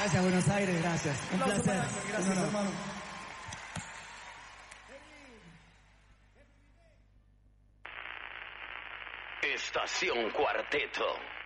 Gracias, Buenos Aires, gracias. Un placer. Gracias, hermano. Estación Cuarteto.